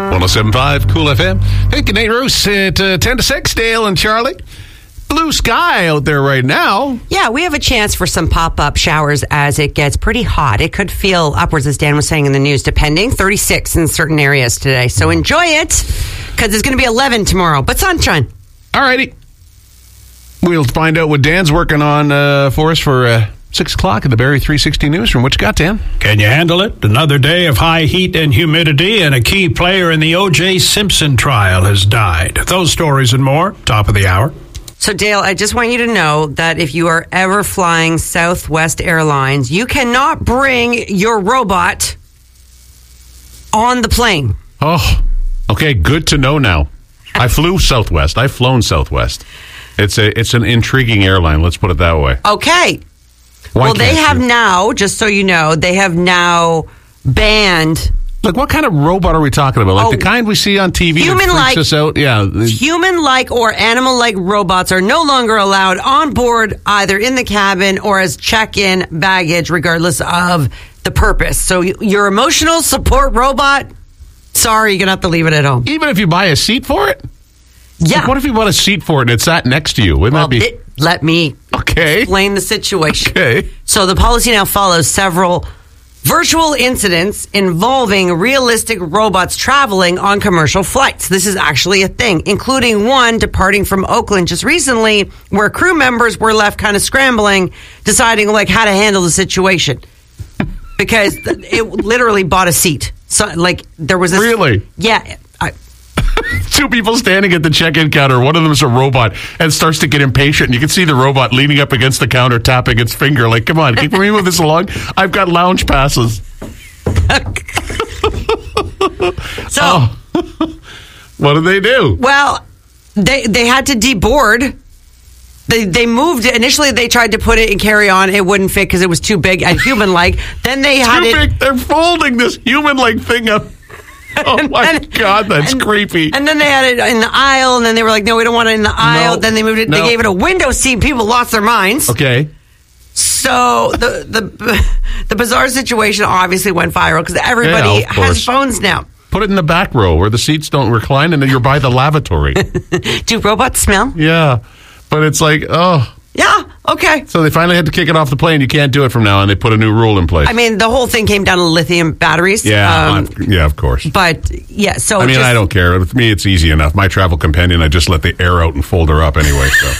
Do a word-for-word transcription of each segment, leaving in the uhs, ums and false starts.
one oh seven point five Cool F M. Hey, Nate Roos at uh, ten to six, Dale and Charlie. Blue sky out there right now. Yeah, we have a chance for some pop-up showers as it gets pretty hot. It could feel upwards, as Dan was saying in the news, depending. thirty-six in certain areas today. So enjoy it, because it's going to be eleven tomorrow. But sunshine. All righty. We'll find out what Dan's working on uh, for us for uh, six o'clock at the Barrie three sixty Newsroom. What you got, Dan? Can you handle it? Another day of high heat and humidity, and a key player in the O J Simpson trial has died. Those stories and more, top of the hour. So, Dale, I just want you to know that if you are ever flying Southwest Airlines, you cannot bring your robot on the plane. Oh, okay, good to know now. I flew Southwest. I've flown Southwest. It's a it's an intriguing airline, let's put it that way. Okay. Why well, they can't have you? now, just so you know, they have now banned... Like, what kind of robot are we talking about? Like Oh, the kind we see on T V that human-like- freaks us out? Yeah. Human-like or animal-like robots are no longer allowed on board, either in the cabin or as check-in baggage, regardless of the purpose. So y- your emotional support robot, sorry, you're going to have to leave it at home. Even if you buy a seat for it? Yeah. Like, what if you bought a seat for it and it's sat next to you? Wouldn't Well, that be... it- let me Okay. explain the situation. Okay. So the policy now follows several virtual incidents involving realistic robots traveling on commercial flights. This is actually a thing, including one departing from Oakland just recently, where crew members were left kind of scrambling, deciding like how to handle the situation. Because it literally bought a seat. So like there was a... Really? Yeah. I, Two people standing at the check-in counter. One of them is a robot and starts to get impatient. You can see the robot leaning up against the counter, tapping its finger. Like, come on, can we move this along? I've got lounge passes. so... Oh. What did they do? Well, they they had to deboard. They they moved it. Initially, they tried to put it in carry-on. It wouldn't fit because it was too big and human-like. Then they had Too it... big. They're folding this human-like thing up. Oh, my and- God, that's and- creepy. And then they had it in the aisle, and then they were like, no, we don't want it in the aisle. No, then they moved it. no. They gave it a window seat. People lost their minds. Okay. So the the the bizarre situation obviously went viral because everybody Yeah, of has course. phones now. Put it in the back row where the seats don't recline and then you're by the lavatory. Do robots smell? Yeah. But it's like, oh. Yeah, okay. So they finally had to kick it off the plane. You can't do it from now on. They put a new rule in place. I mean, the whole thing came down to lithium batteries. yeah, Um, uh, yeah, of course. but, yeah, so I mean, just, I don't care. With me, it's easy enough. My travel companion, I just let the air out and fold her up anyway. So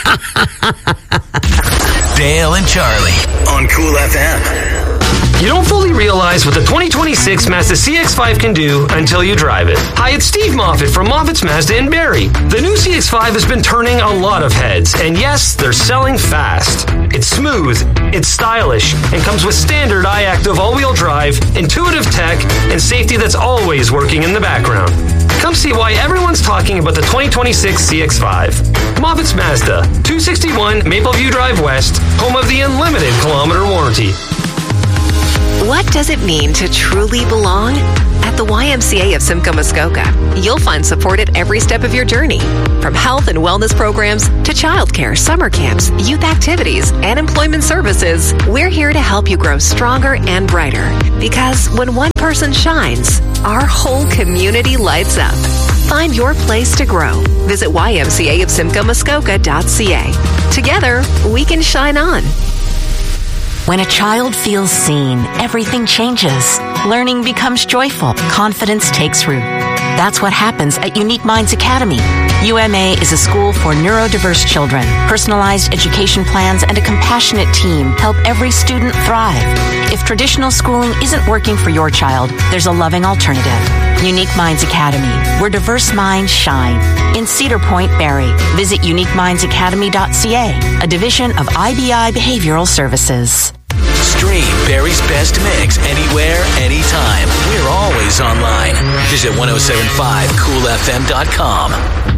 Dale and Charlie on Cool F M. You don't fully realize what the twenty twenty-six Mazda C X five can do until you drive it. Hi, it's Steve Moffitt from Moffitt's Mazda in Barrie. The new C X five has been turning a lot of heads, and yes, they're selling fast. It's smooth, it's stylish, and comes with standard iActive all-wheel drive, intuitive tech, and safety that's always working in the background. Come see why everyone's talking about the twenty twenty-six C X five. Moffitt's Mazda, two sixty-one Mapleview Drive West, home of the unlimited kilometer warranty. What does it mean to truly belong? At the Y M C A of Simcoe Muskoka, you'll find support at every step of your journey. From health and wellness programs to childcare, summer camps, youth activities, and employment services, we're here to help you grow stronger and brighter. Because when one person shines, our whole community lights up. Find your place to grow. Visit Y M C A of Simcoe Muskoka dot C A. Together, we can shine on. When a child feels seen, everything changes. Learning becomes joyful. Confidence takes root. That's what happens at Unique Minds Academy. U M A is a school for neurodiverse children. Personalized education plans and a compassionate team help every student thrive. If traditional schooling isn't working for your child, there's a loving alternative. Unique Minds Academy, where diverse minds shine. In Cedar Point, Barrie. Visit unique minds academy dot C A, a division of I B I Behavioral Services. Stream Barrie's best mix anywhere, anytime. We're always online. Visit ten seventy-five cool f m dot com.